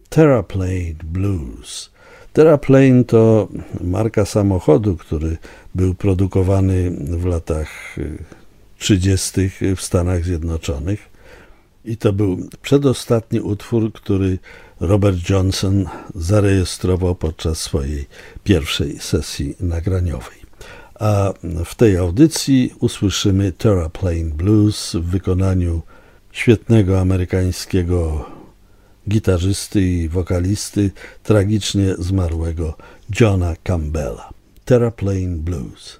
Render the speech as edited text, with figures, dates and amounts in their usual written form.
Terraplane Blues. Terraplane to marka samochodu, który był produkowany w latach 30. w Stanach Zjednoczonych. I to był przedostatni utwór, który Robert Johnson zarejestrował podczas swojej pierwszej sesji nagraniowej. A w tej audycji usłyszymy Terraplane Blues w wykonaniu świetnego amerykańskiego gitarzysty i wokalisty, tragicznie zmarłego Johna Campbella. Terraplane Blues.